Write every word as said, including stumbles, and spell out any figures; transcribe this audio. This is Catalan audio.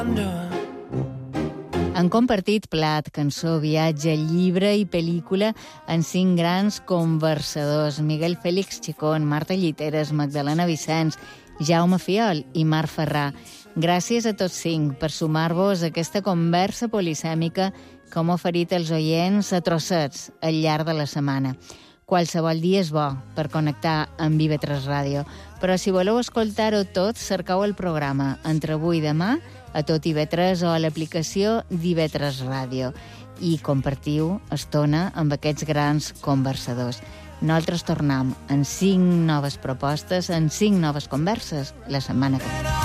Han compartit plat, cançó, viatge, llibre i pel·lícula en cinc grans conversadors. Miguel Fèlix Chicón, Marta Lliteres, Magdalena Vicens, Jaume Fiol i Marc Ferrà. Gràcies a tots cinc per sumar-vos a aquesta conversa polisèmica que hem oferit als oients a trossets al llarg de la setmana. Qualsevol dia és bo per connectar amb I V tres Ràdio, però si voleu escoltar-ho tot, cercau el programa entre avui i demà a tot I V tres o a l'aplicació d'I V tres Ràdio i compartiu estona amb aquests grans conversadors. Nosaltres tornem en cinc noves propostes, en cinc noves converses la setmana que ve.